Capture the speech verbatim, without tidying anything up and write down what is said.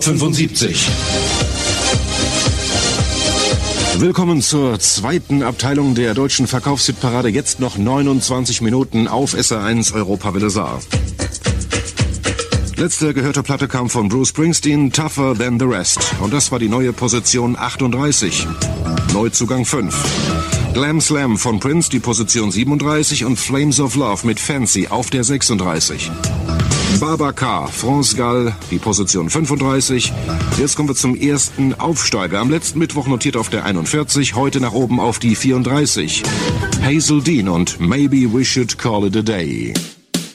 Top fünfundsiebzig. Willkommen zur zweiten Abteilung der deutschen Verkaufshitparade. Jetzt noch neunundzwanzig Minuten auf S R eins Europawelle Saar. Letzte gehörte Platte kam von Bruce Springsteen, Tougher Than the Rest. Und das war die neue Position achtunddreißig. Neuzugang fünf. Glam Slam von Prince, die Position siebenunddreißig. Und Flames of Love mit Fancy auf der sechsunddreißig. Baba K, France Gall, die Position fünfunddreißig. Jetzt kommen wir zum ersten Aufsteiger. Am letzten Mittwoch notiert auf der einundvierzig, heute nach oben auf die vierunddreißig. Hazel Dean und Maybe We Should Call It a Day.